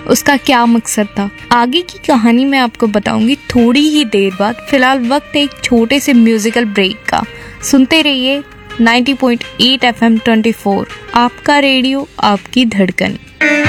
उसका क्या मकसद था। आगे की कहानी मैं आपको बताऊंगी थोड़ी ही देर बाद। फिलहाल वक्त एक छोटे से म्यूजिकल ब्रेक का। सुनते रहिए 90.8 FM 24, आपका रेडियो आपकी धड़कन।